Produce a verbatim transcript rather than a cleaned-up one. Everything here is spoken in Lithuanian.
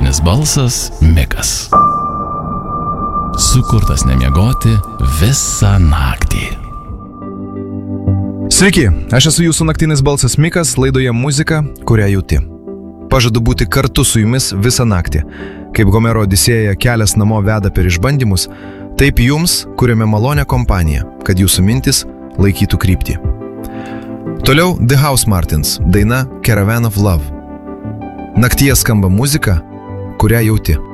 naktinis balsas Mikas. Sukurtas nemiegoti visą naktį. Sveiki, aš esu jūsų naktinis balsas Mikas, laidoje muzika, kurią jauti. Pažadu būti kartu su jumis visą naktį. Kaip Homero Odisėja kelias namo veda per išbandymus, taip jums kuriame malonę kompaniją, kad jūsų mintis laikytų kryptį. Toliau The Housemartins, daina Caravan of Love. Naktyje skamba muzika, kurią jauti.